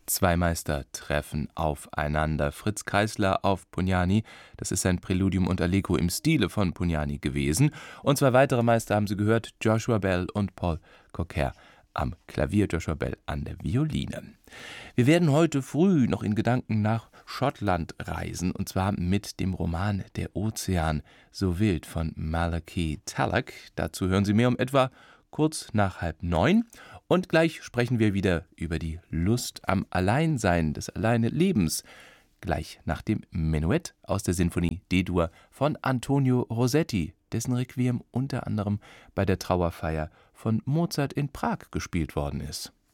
Zwei Meister treffen aufeinander. Fritz Kreisler auf Pugnani, das ist ein Präludium und Allegro im Stile von Pugnani gewesen. Und zwei weitere Meister haben Sie gehört, Joshua Bell und Paul Cocker am Klavier, Joshua Bell an der Violine. Wir werden heute früh noch in Gedanken nach Schottland reisen, und zwar mit dem Roman Der Ozean so wild von Malachi Tallack. Dazu hören Sie mehr um etwa kurz nach 8:30. Und gleich sprechen wir wieder über die Lust am Alleinsein, des Alleinelebens. Gleich nach dem Menuett aus der Sinfonie D-Dur von Antonio Rossetti, dessen Requiem unter anderem bei der Trauerfeier von Mozart in Prag gespielt worden ist.